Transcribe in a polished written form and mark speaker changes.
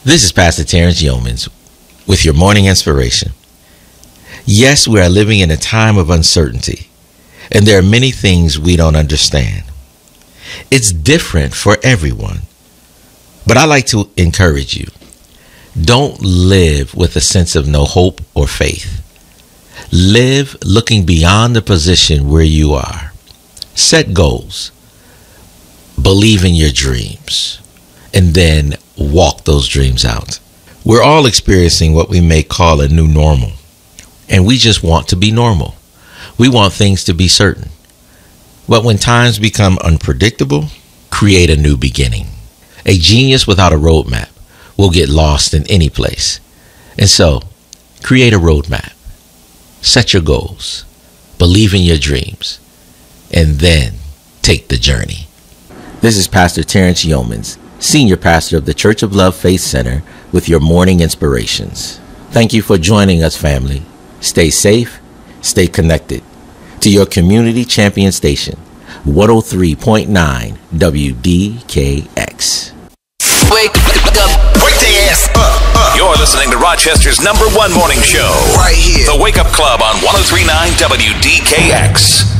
Speaker 1: This is Pastor Terrence Yeomans with your morning inspiration. Yes, we are living in a time of uncertainty, and there are many things we don't understand. It's different for everyone, but I like to encourage you. Don't live with a sense of no hope or faith. Live looking beyond the position where you are. Set goals. Believe in your dreams, and then walk those dreams out. We're all experiencing what we may call a new normal, and we just want to be normal. We want things to be certain. But when times become unpredictable, create a new beginning. A genius without a roadmap will get lost in any place. And so, create a roadmap. Set your goals. Believe in your dreams. And then take the journey. This is Pastor Terrence Yeomans, Senior Pastor of the Church of Love Faith Center, with your morning inspirations. Thank you for joining us, family. Stay safe, stay connected to your community champion station, 103.9 WDKX.
Speaker 2: Wake up. Wake the ass up.
Speaker 3: You're listening to Rochester's #1 morning show.
Speaker 2: Right here.
Speaker 3: The Wake Up Club on 103.9 WDKX.